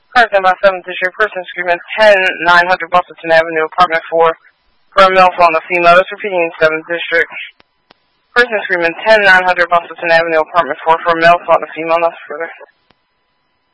Carson by 7th District, person screaming 10-900 Boston Avenue, apartment 4, for a male phone, a female. That's repeating 7th District. Person screaming 10-900 Boston Avenue, apartment 4, for a male phone, a female. That's further.